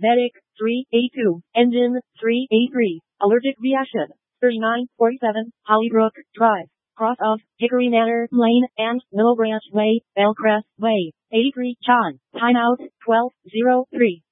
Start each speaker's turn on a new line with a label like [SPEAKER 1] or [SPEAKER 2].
[SPEAKER 1] Medic 382. Engine 383. Allergic reaction. 3947 Hollybrook Drive. Cross of Hickory Manor Lane and Willow Branch Way, Bellcrest Way. 83 Chon. Timeout 12:03.